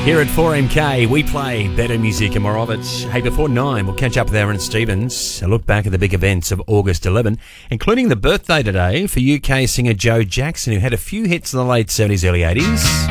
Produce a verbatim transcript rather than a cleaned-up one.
Here at four M K, we play better music and more of it. Hey, before nine, we'll catch up with Aaron Stevens, a look back at the big events of August eleventh, including the birthday today for U K singer Joe Jackson, who had a few hits in the late seventies, early eighties.